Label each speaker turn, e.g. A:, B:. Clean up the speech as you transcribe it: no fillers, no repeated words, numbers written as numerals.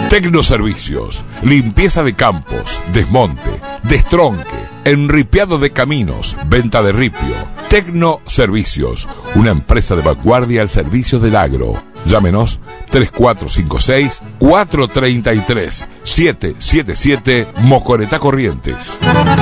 A: Tecnoservicios, limpieza de campos, desmonte, destronque, enripiado de caminos, venta de ripio. Tecnoservicios, una empresa de vanguardia al servicio del agro. Llámenos 3456-433-777 Mojoretá Corrientes.